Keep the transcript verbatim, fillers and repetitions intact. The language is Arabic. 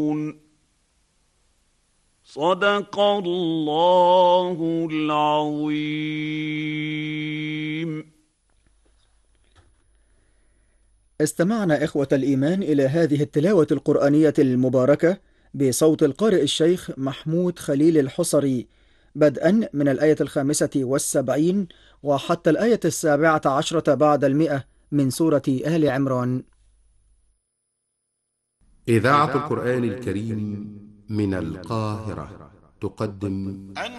صدق الله العظيم. استمعنا إخوة الإيمان إلى هذه التلاوة القرآنية المباركة بصوت القارئ الشيخ محمود خليل الحصري، بدءا من الآية الخامسة والسبعين وحتى الآية السابعة عشرة بعد المئة من سورة آل عمران. إذاعة القرآن الكريم من القاهرة تقدم